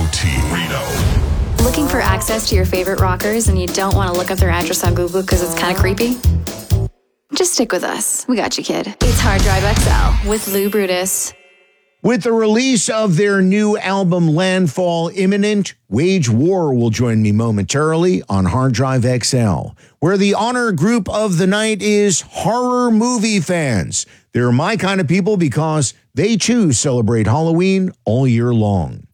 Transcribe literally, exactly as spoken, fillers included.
T. Reno. Looking for access to your favorite rockers and you don't want to look up their address on Google because it's kind of creepy? Just stick with us. We got you, kid. It's Hard Drive X L with Lou Brutus. With the release of their new album Landfall imminent, Wage War will join me momentarily on Hard Drive X L, where the honor group of the night is horror movie fans. They're my kind of people because they too celebrate Halloween all year long.